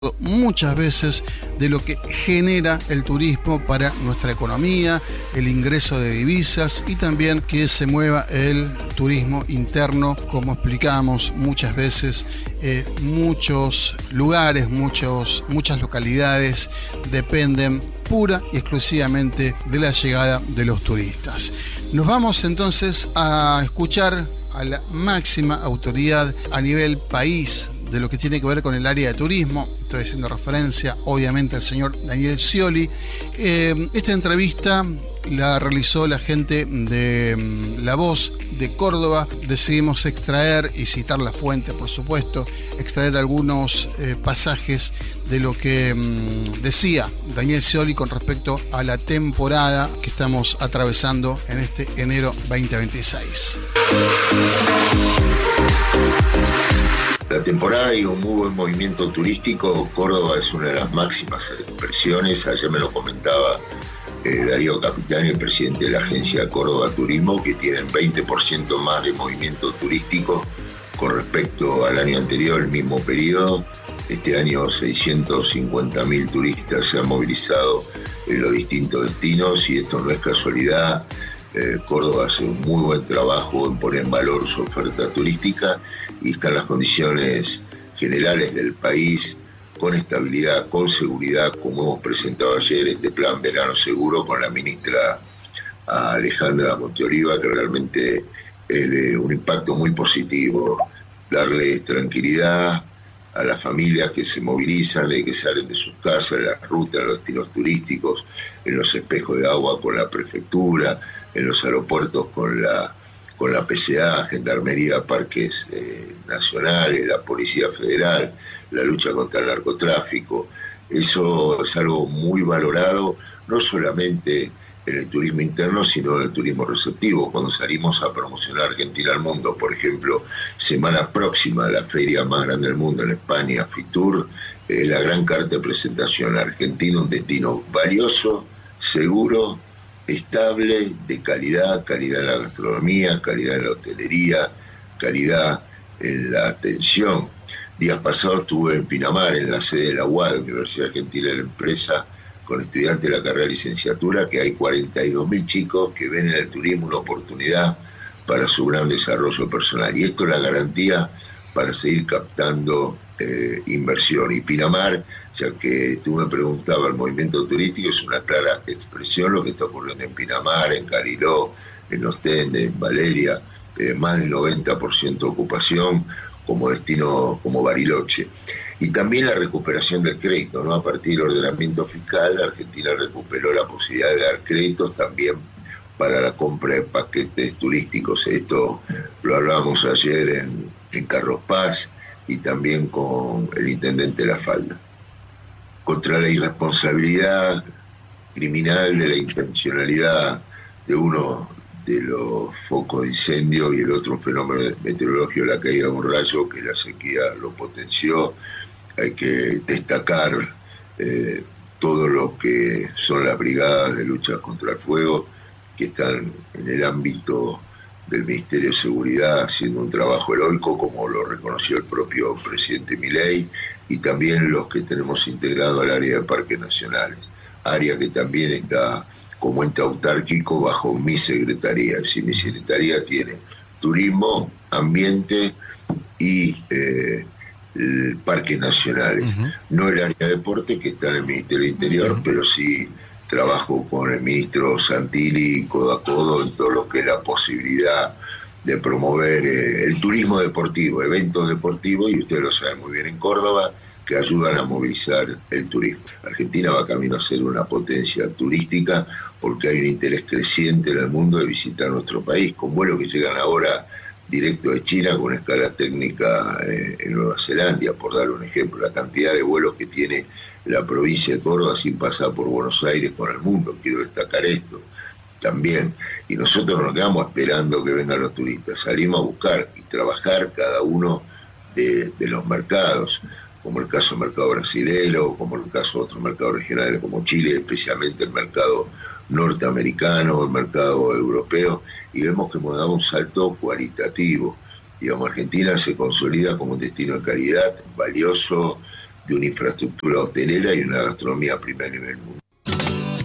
muchas veces de lo que genera el turismo para nuestra economía, el ingreso de divisas y también que se mueva el turismo interno, como explicamos muchas veces. Muchos lugares, muchas localidades dependen pura y exclusivamente de la llegada de los turistas. Nos vamos entonces a escuchar a la máxima autoridad a nivel país de lo que tiene que ver con el área de turismo. Estoy haciendo referencia obviamente al señor Daniel Scioli. Esta entrevista la realizó la gente de La Voz de Córdoba. Decidimos extraer y citar la fuente, por supuesto, extraer algunos pasajes de lo que decía Daniel Scioli con respecto a la temporada que estamos atravesando en este enero 2026. La temporada y un muy buen movimiento turístico. Córdoba es una de las máximas expresiones. Ayer me lo comentaba Darío Capitani, el presidente de la agencia Córdoba Turismo, que tienen 20% más de movimiento turístico con respecto al año anterior, el mismo periodo. Este año 650.000 turistas se han movilizado en los distintos destinos y esto no es casualidad. Córdoba hace un muy buen trabajo en poner en valor su oferta turística y están las condiciones generales del país con estabilidad, con seguridad, como hemos presentado ayer este plan Verano Seguro con la ministra Alejandra Monteoliva, que realmente es de un impacto muy positivo, darles tranquilidad a las familias que se movilizan, de que salen de sus casas, en las rutas, en los destinos turísticos, en los espejos de agua con la prefectura, en los aeropuertos con la PCA, Gendarmería, Parques Nacionales, la Policía Federal, la lucha contra el narcotráfico. Eso es algo muy valorado, no solamente en el turismo interno, sino en el turismo receptivo. Cuando salimos a promocionar Argentina al mundo, por ejemplo, semana próxima, la feria más grande del mundo en España, Fitur, la gran carta de presentación: Argentina, un destino valioso, seguro, estable, de calidad en la gastronomía, calidad en la hotelería, calidad en la atención. Días pasados estuve en Pinamar, en la sede de la UAD, Universidad Argentina de la Empresa, con estudiantes de la carrera de licenciatura, que hay 42.000 chicos que ven en el turismo una oportunidad para su gran desarrollo personal. Y esto es la garantía para seguir captando inversión. Y Pinamar, ya que tú me preguntabas, el movimiento turístico es una clara expresión lo que está ocurriendo en Pinamar, en Cariló, en Ostende, en Valeria, más del 90% ocupación como destino, como Bariloche. Y también la recuperación del crédito, ¿no? A partir del ordenamiento fiscal, Argentina recuperó la posibilidad de dar créditos también para la compra de paquetes turísticos. Esto lo hablábamos ayer en Carlos Paz y también con el intendente La Falda. Contra la irresponsabilidad criminal de la intencionalidad de uno de los focos de incendio y el otro fenómeno meteorológico, la caída de un rayo, que la sequía lo potenció. Hay que destacar todo lo que son las brigadas de lucha contra el fuego, que están en el ámbito del Ministerio de Seguridad haciendo un trabajo heroico, como lo reconoció el propio presidente Milei, y también los que tenemos integrado al área de parques nacionales, área que también está como ente autárquico bajo mi secretaría. Es decir, mi secretaría tiene turismo, ambiente y parques nacionales. No el área de deporte, que está en el Ministerio del Interior, pero sí trabajo con el ministro Santilli codo a codo en todo lo que es la posibilidad de promover el turismo deportivo, eventos deportivos, y ustedes lo saben muy bien en Córdoba, que ayudan a movilizar el turismo. Argentina va camino a ser una potencia turística porque hay un interés creciente en el mundo de visitar nuestro país, con vuelos que llegan ahora directo de China con escala técnica en Nueva Zelanda, por dar un ejemplo. La cantidad de vuelos que tiene la provincia de Córdoba sin pasar por Buenos Aires con el mundo, quiero destacar esto también. Y nosotros no nos quedamos esperando que vengan los turistas, salimos a buscar y trabajar cada uno de los mercados, como el caso del mercado brasilero, como el caso de otros mercados regionales como Chile, especialmente el mercado norteamericano, el mercado europeo, y vemos que hemos dado un salto cualitativo. Digamos, Argentina se consolida como un destino de calidad, valioso, de una infraestructura hotelera y una gastronomía a primer nivel mundial.